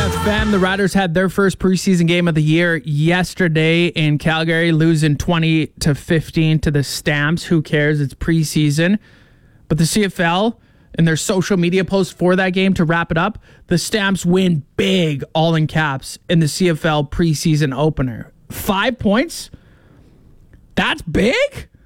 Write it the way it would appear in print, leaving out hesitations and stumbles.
FM. The Riders had their first preseason game of the year yesterday in Calgary, losing 20-15 to the Stamps. Who cares? It's preseason. But the CFL, in their social media post for that game to wrap it up, the Stamps win big, all in caps, in the CFL preseason opener. 5 points? That's big?